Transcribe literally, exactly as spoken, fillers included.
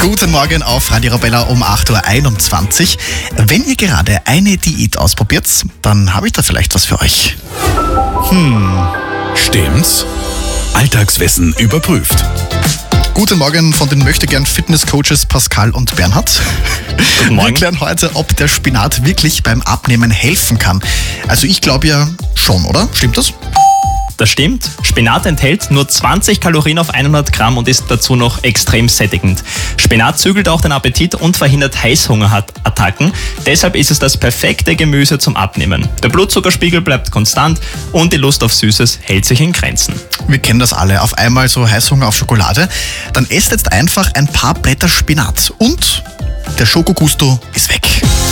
Guten Morgen auf Radio Arabella um acht Uhr einundzwanzig. Wenn ihr gerade eine Diät ausprobiert, dann habe ich da vielleicht was für euch. Stimmt's? Alltagswissen überprüft. Guten Morgen von den möchtegern Fitnesscoaches Pascal und Bernhard. Guten Morgen. Wir klären heute, ob der Spinat wirklich beim Abnehmen helfen kann. Also ich glaube ja schon, oder? Stimmt das? Das stimmt. Spinat enthält nur zwanzig Kalorien auf hundert Gramm und ist dazu noch extrem sättigend. Spinat zügelt auch den Appetit und verhindert Heißhungerattacken. Deshalb ist es das perfekte Gemüse zum Abnehmen. Der Blutzuckerspiegel bleibt konstant und die Lust auf Süßes hält sich in Grenzen. Wir kennen das alle. Auf einmal so Heißhunger auf Schokolade. Dann esst jetzt einfach ein paar Blätter Spinat und der Schokogusto ist weg.